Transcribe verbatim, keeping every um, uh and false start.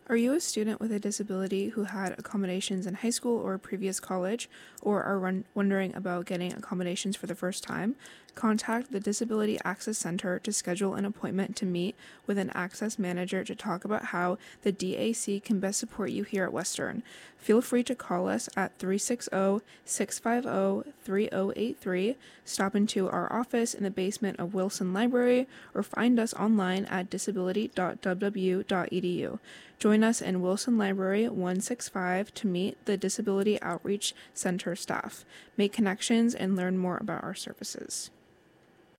Are you a student with a disability who had accommodations in high school or previous college, or are run- wondering about getting accommodations for the first time? Contact the Disability Access Center to schedule an appointment to meet with an access manager to talk about how the D A C can best support you here at Western. Feel free to call us at three six zero, six five zero, three zero eight three, stop into our office in the basement of Wilson Library, or find us online at disability dot w w dot e d u. Join us in Wilson Library one sixty-five to meet the Disability Outreach Center staff, make connections, and learn more about our services.